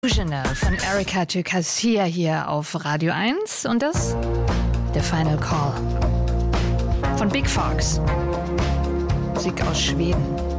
Illusional von Erika Garcia hier auf Radio 1 und das der Final Call von Big Fox. Musik aus Schweden.